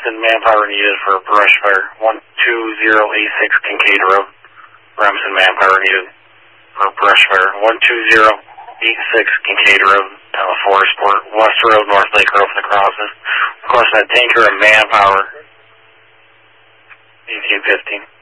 Remsen, manpower needed for brush fire. 12086 Kincaid Road. Remsen, manpower needed for brush fire. 12086 Kincaid Road, Forestport. West Road, North Lake Road for the crosses. Requesting a tanker and manpower. 1815.